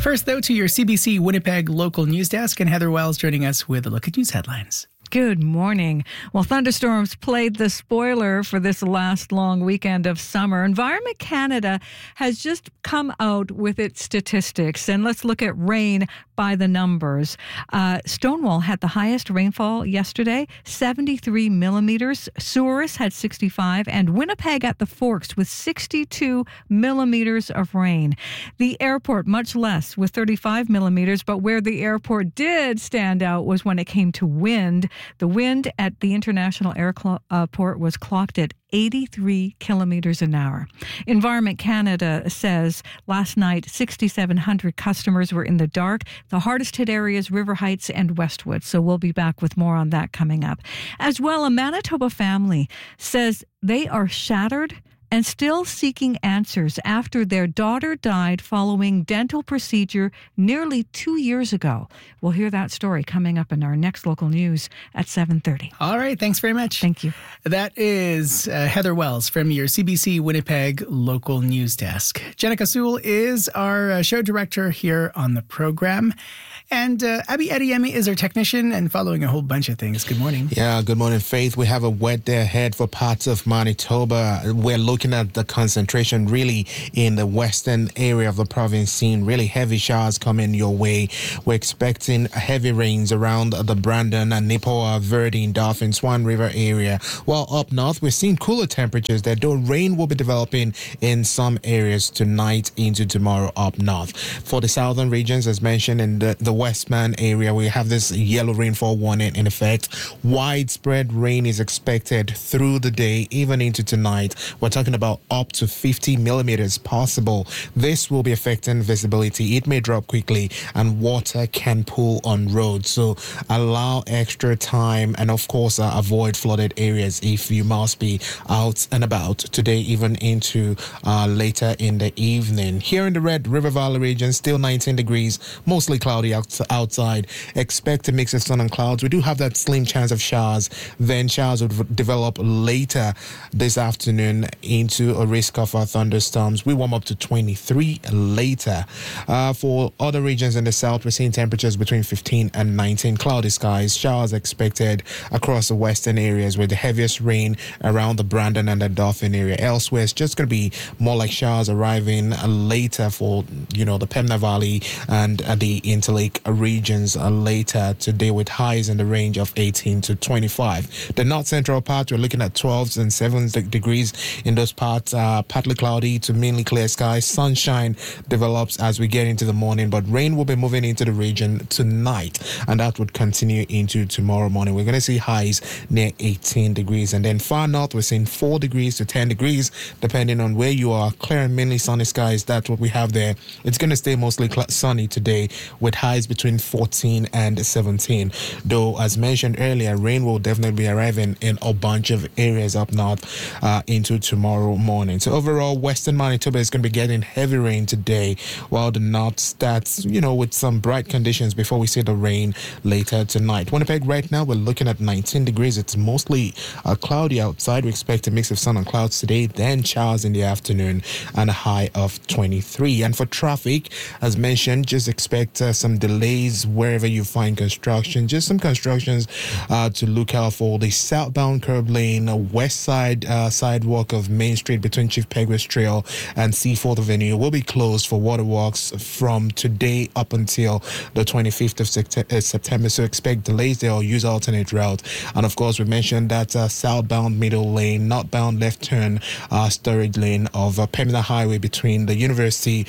First, though, to your CBC Winnipeg local news desk, and Heather Wells joining us with a look at news headlines. Good morning. Well, thunderstorms played the spoiler for this last long weekend of summer. Environment Canada has just come out with its statistics, and let's look at rain by the numbers. Stonewall had the highest rainfall yesterday, 73 millimeters. Souris had 65, and Winnipeg at the Forks with 62 millimeters of rain. The airport, much less, with 35 millimeters, but where the airport did stand out was when it came to wind. The wind at the International Airport was clocked at 83 kilometers an hour. Environment Canada says last night 6,700 customers were in the dark. The hardest hit areas, River Heights and Westwood. So we'll be back with more on that coming up. As well, a Manitoba family says they are shattered and still seeking answers after their daughter died following dental procedure nearly 2 years ago. We'll hear that story coming up in our next local news at 7:30. All right, thanks very much. Thank you. That is Heather Wells from your CBC Winnipeg local news desk. Jenica Sewell is our show director here on the program. And Abby Adeyemi is our technician and following a whole bunch of things. Good morning. Yeah, good morning, Faith. We have a wet day ahead for parts of Manitoba. We're looking at the concentration really in the western area of the province, seeing really heavy showers coming your way. We're expecting heavy rains around the Brandon and Nipawin, Verdine, Dauphin, Swan River area. While up north, we're seeing cooler temperatures there, though rain will be developing in some areas tonight into tomorrow up north. For the southern regions, as mentioned, in the Westman area, we have this yellow rainfall warning in effect. Widespread rain is expected through the day, even into tonight. We're talking about up to 50 millimeters possible. This will be affecting visibility. It may drop quickly and water can pool on roads. So allow extra time and, of course, avoid flooded areas if you must be out and about today, even into later in the evening. Here in the Red River Valley region, still 19 degrees, mostly cloudy outside. Expect a mix of sun and clouds. We do have that slim chance of showers. Then showers will develop later this afternoon into a risk of thunderstorms. We warm up to 23 later. For other regions in the south, we're seeing temperatures between 15 and 19. Cloudy skies. Showers expected across the western areas with the heaviest rain around the Brandon and the Dauphin area. Elsewhere, it's just going to be more like showers arriving later for, the Pembina Valley and the Interlake regions later today with highs in the range of 18 to 25. The north central part, we're looking at 12s and 7 degrees in those parts. Partly cloudy to mainly clear skies. Sunshine develops as we get into the morning, but rain will be moving into the region tonight, and that would continue into tomorrow morning. We're going to see highs near 18 degrees, and then far north, we're seeing 4 degrees to 10 degrees, depending on where you are. Clear and mainly sunny skies, that's what we have there. It's going to stay mostly sunny today with highs between 14 and 17. Though, as mentioned earlier, rain will definitely be arriving in a bunch of areas up north into tomorrow morning. So overall, western Manitoba is going to be getting heavy rain today, while the north starts, with some bright conditions before we see the rain later tonight. Winnipeg right now, we're looking at 19 degrees. It's mostly cloudy outside. We expect a mix of sun and clouds today, then showers in the afternoon, and a high of 23. And for traffic, as mentioned, just expect some delays wherever you find construction. Just some constructions to look out for. The southbound curb lane, west side sidewalk of Main Street between Chief Pegwest Trail and Seaforth Avenue will be closed for waterworks from today up until the 25th of September. So expect delays there or use alternate route. And of course, we mentioned that southbound middle lane, northbound left turn storage lane of Pembina Highway between the University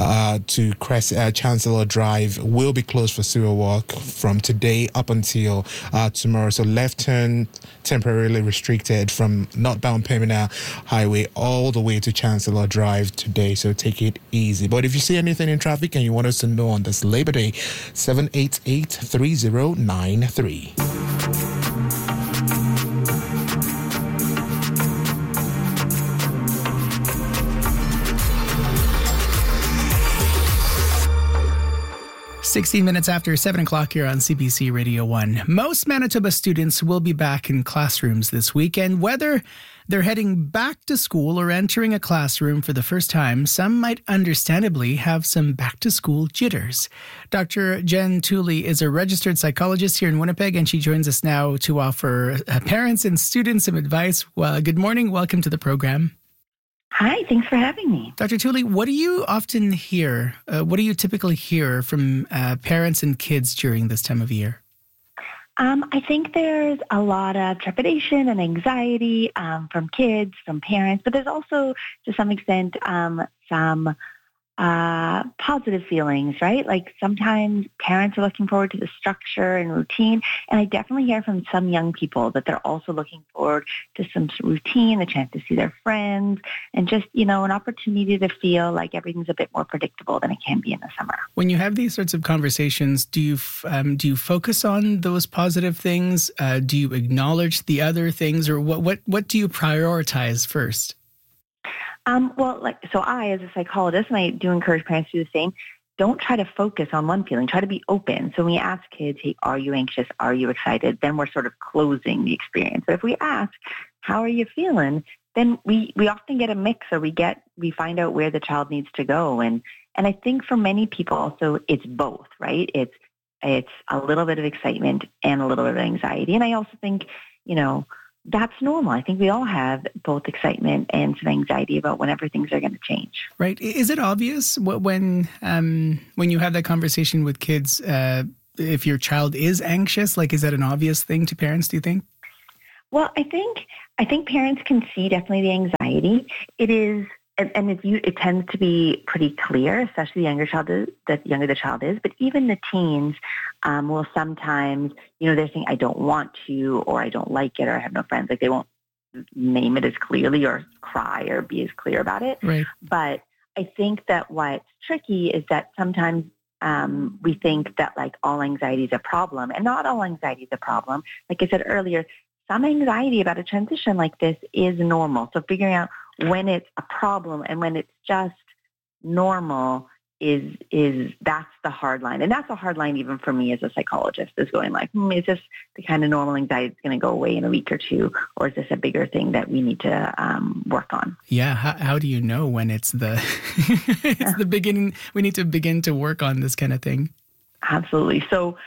to Chancellor Drive will be closed for sewer work from today up until tomorrow. So left turn temporarily restricted from northbound Pembina Highway all the way to Chancellor Drive today. So take it easy. But if you see anything in traffic and you want us to know on this Labor Day, 788-3093. 16 minutes after 7 o'clock here on CBC Radio 1. Most Manitoba students will be back in classrooms this week, and whether they're heading back to school or entering a classroom for the first time, some might understandably have some back-to-school jitters. Dr. Jen Tooley is a registered psychologist here in Winnipeg, and she joins us now to offer parents and students some advice. Well, good morning. Welcome to the program. Hi, thanks for having me. Dr. Tooley, what do you often hear? What do you typically hear from parents and kids during this time of year? I think there's a lot of trepidation and anxiety from kids, from parents, but there's also, to some extent, some positive feelings, right? Like sometimes parents are looking forward to the structure and routine, and I definitely hear from some young people that they're also looking forward to some routine, a chance to see their friends, and just, an opportunity to feel like everything's a bit more predictable than it can be in the summer. When you have these sorts of conversations, do you focus on those positive things? Do you acknowledge the other things, or what do you prioritize first? I, as a psychologist, and I do encourage parents to do the same, don't try to focus on one feeling. Try to be open. So when we ask kids, hey, are you anxious? Are you excited? Then we're sort of closing the experience. But if we ask, how are you feeling? Then we often get a mix, or we find out where the child needs to go. And I think for many people also, it's both, right? It's a little bit of excitement and a little bit of anxiety. And I also think, that's normal. I think we all have both excitement and some anxiety about whenever things are going to change. Right. Is it obvious when you have that conversation with kids, if your child is anxious? Like, is that an obvious thing to parents, do you think? Well, I think parents can see definitely the anxiety. It is, and it tends to be pretty clear, especially the younger the child is. But even the teens will sometimes, they're saying, I don't want to, or I don't like it, or I have no friends. Like, they won't name it as clearly or cry or be as clear about it. Right. But I think that what's tricky is that sometimes we think that like all anxiety is a problem, and not all anxiety is a problem. Like I said earlier, some anxiety about a transition like this is normal. So figuring out when it's a problem and when it's just normal is that's the hard line. And that's a hard line even for me as a psychologist, is going like, is this the kind of normal anxiety that's going to go away in a week or two, or is this a bigger thing that we need to work on? Yeah. How do you know when it's the the beginning? We need to begin to work on this kind of thing. Absolutely. So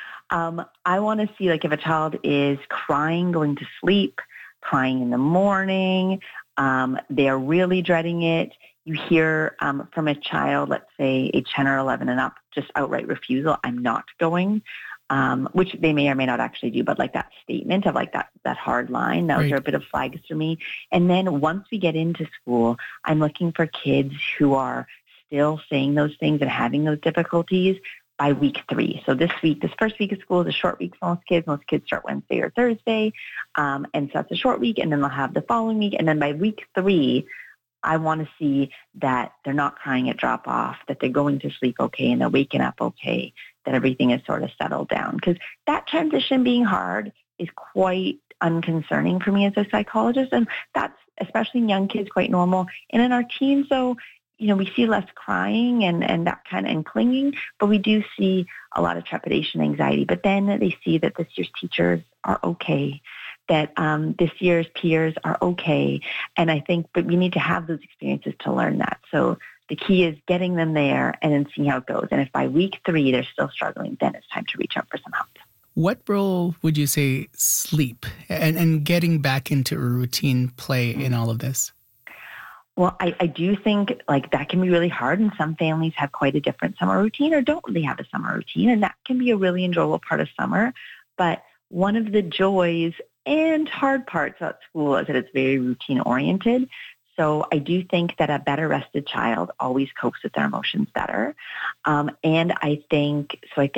I want to see, like, if a child is crying going to sleep, crying in the morning, they're really dreading it. You hear from a child, let's say age 10 or 11 and up, just outright refusal, I'm not going, which they may or may not actually do, but like that statement of like that hard line, those are a bit of flags for me. And then once we get into school, I'm looking for kids who are still saying those things and having those difficulties by week 3. So this first week of school is a short week for most kids. Most kids start Wednesday or Thursday. And so that's a short week, and then they'll have the following week. And then by week 3, I want to see that they're not crying at drop off, that they're going to sleep okay, and they're waking up okay, that everything is sort of settled down. Because that transition being hard is quite unconcerning for me as a psychologist. And that's, especially in young kids, quite normal. And in our teens, though, we see less crying and that kind of and clinging, but we do see a lot of trepidation, anxiety. But then they see that this year's teachers are okay, that this year's peers are okay. And I think, but we need to have those experiences to learn that. So the key is getting them there and then seeing how it goes. And if by week 3 they're still struggling, then it's time to reach out for some help. What role would you say sleep and getting back into a routine play in all of this? Well, I do think like that can be really hard, and some families have quite a different summer routine or don't really have a summer routine, and that can be a really enjoyable part of summer. But one of the joys and hard parts at school is that it's very routine oriented. So I do think that a better rested child always copes with their emotions better. And I think,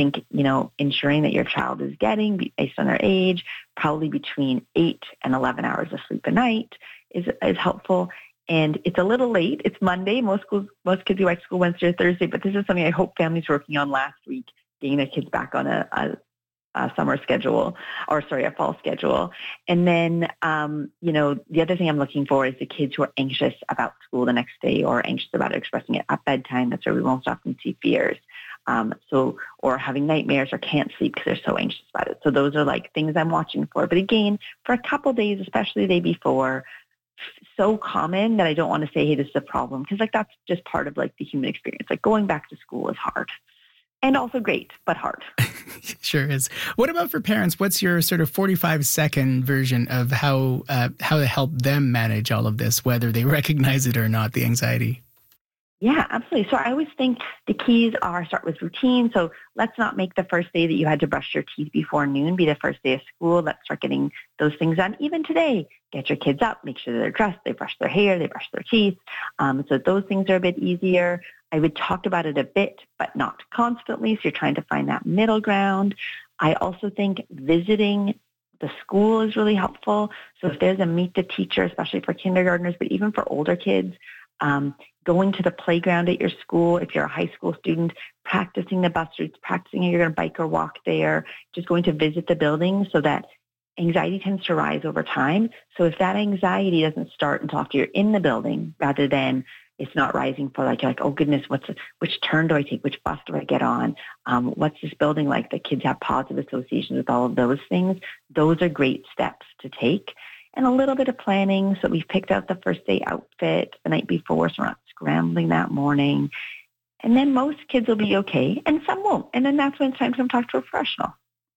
ensuring that your child is getting, based on their age, probably between 8 and 11 hours of sleep a night is helpful. And it's a little late. It's Monday. Most kids go back to school Wednesday or Thursday, but this is something I hope families were working on last week, getting their kids back on a summer schedule, a fall schedule. And then, the other thing I'm looking for is the kids who are anxious about school the next day or anxious about expressing it at bedtime. That's where we most often see fears. Or having nightmares or can't sleep because they're so anxious about it. So those are like things I'm watching for. But again, for a couple days, especially the day before, so common that I don't want to say, hey, this is a problem, because like that's just part of like the human experience. Like going back to school is hard and also great, but hard. Sure is. What about for parents? What's your sort of 45-second version of how to help them manage all of this, whether they recognize it or not, the anxiety? Yeah, absolutely. So I always think the keys are start with routine. So let's not make the first day that you had to brush your teeth before noon be the first day of school. Let's start getting those things done. Even today, get your kids up, make sure they're dressed, they brush their hair, they brush their teeth. So those things are a bit easier. I would talk about it a bit, but not constantly. So you're trying to find that middle ground. I also think visiting the school is really helpful. So if there's a meet the teacher, especially for kindergartners, but even for older kids, going to the playground at your school, if you're a high school student, practicing the bus routes, practicing how you're going to bike or walk there, just going to visit the building, so that anxiety tends to rise over time. So if that anxiety doesn't start until after you're in the building, rather than it's not rising for like, you're like, oh goodness, which turn do I take? Which bus do I get on? What's this building like? The kids have positive associations with all of those things. Those are great steps to take. And a little bit of planning. So we've picked out the first day outfit the night before, so we're not scrambling that morning. And then most kids will be okay, and some won't. And then that's when it's time to come talk to a professional.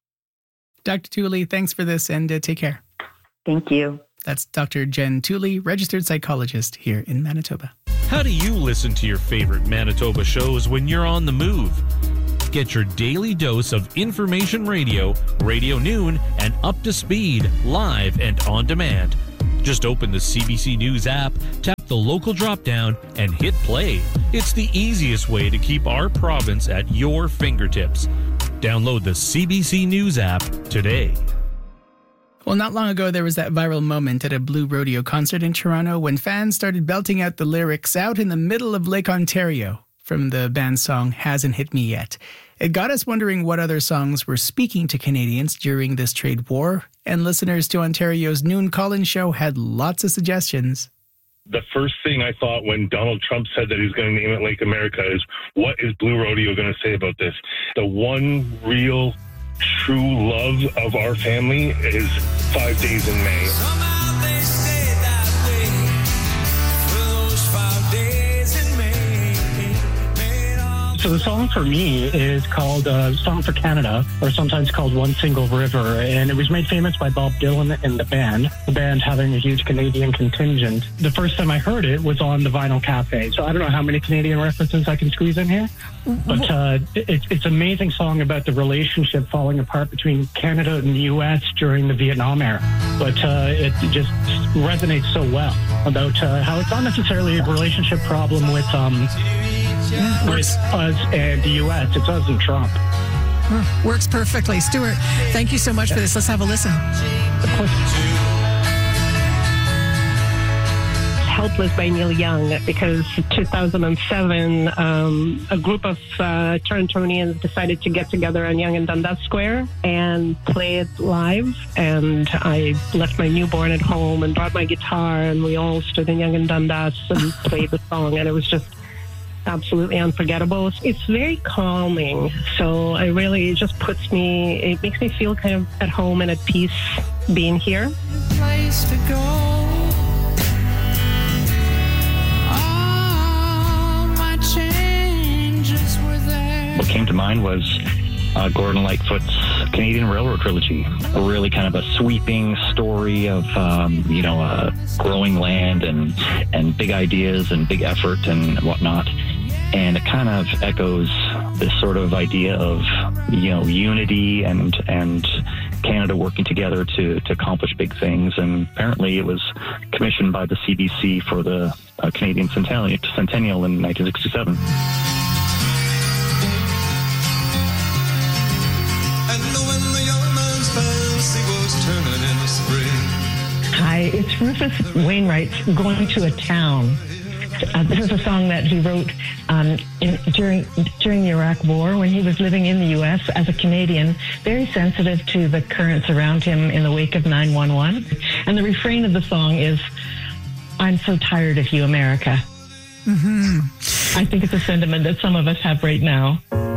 Dr. Tooley, thanks for this, and take care. Thank you. That's Dr. Jen Tooley, registered psychologist here in Manitoba. How do you listen to your favorite Manitoba shows when you're on the move? Get your daily dose of information radio, Radio Noon, and Up to Speed, live and on demand. Just open the CBC News app, tap the local drop-down, and hit play. It's the easiest way to keep our province at your fingertips. Download the CBC News app today. Well, not long ago, there was that viral moment at a Blue Rodeo concert in Toronto when fans started belting out the lyrics out in the middle of Lake Ontario from the band's song Hasn't Hit Me Yet. It got us wondering what other songs were speaking to Canadians during this trade war, and listeners to Ontario's Noon Call-In show had lots of suggestions. The first thing I thought when Donald Trump said that he's going to name it Lake America is, what is Blue Rodeo going to say about this? The one real true love of our family is 5 Days in May. Somehow they stayed that way for those 5 days in May. So the song for me is called Song for Canada, or sometimes called One Single River, and it was made famous by Bob Dylan and the band having a huge Canadian contingent. The first time I heard it was on the Vinyl Cafe, so I don't know how many Canadian references I can squeeze in here, but it's an amazing song about the relationship falling apart between Canada and the U.S. during the Vietnam era, but it just resonates so well about how it's not necessarily a relationship problem with us and the U.S. It's us and Trump. Works perfectly. Stuart, thank you so much for this. Let's have a listen. Of course. Helpless by Neil Young, because 2007, a group of Torontonians decided to get together on Yonge and Dundas Square and play it live. And I left my newborn at home and brought my guitar, and we all stood in Yonge and Dundas and played the song, and it was just absolutely unforgettable. It's very calming, so it makes me feel kind of at home and at peace being here. Place to go. All my changes were there. What came to mind was Gordon Lightfoot's Canadian Railroad trilogy, a really kind of a sweeping story of growing land and big ideas and big effort and whatnot. And it kind of echoes this sort of idea of, unity and Canada working together to accomplish big things. And apparently it was commissioned by the CBC for the Canadian Centennial in 1967. Hi, it's Rufus Wainwright's Going to a Town. This is a song that he wrote during the Iraq War when he was living in the U.S. as a Canadian, very sensitive to the currents around him in the wake of 9/11. And the refrain of the song is, "I'm so tired of you, America." Mm-hmm. I think it's a sentiment that some of us have right now.